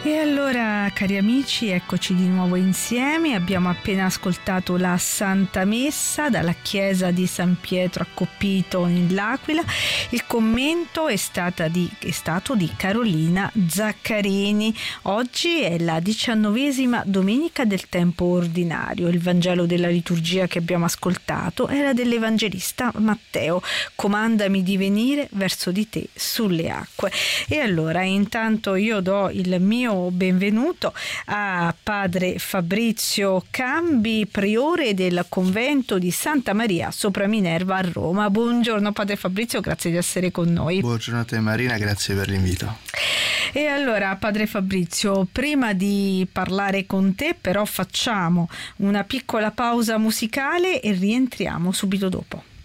E allora, cari amici, eccoci di nuovo insieme. Abbiamo appena ascoltato la Santa Messa dalla chiesa di San Pietro a Coppito nell'Aquila. Il commento è stato di Carolina Zaccarini. Oggi è la 19ª domenica del tempo ordinario. Il Vangelo della liturgia che abbiamo ascoltato era dell'Evangelista Matteo. Comandami di venire verso di te sulle acque. E allora, intanto io do il mio benvenuto a padre Fabrizio Cambi, priore del convento di Santa Maria sopra Minerva a Roma. Buongiorno padre Fabrizio, grazie di essere con noi. Buongiorno a te Marina, grazie per l'invito. E allora padre Fabrizio, prima di parlare con te però facciamo una piccola pausa musicale e rientriamo subito dopo.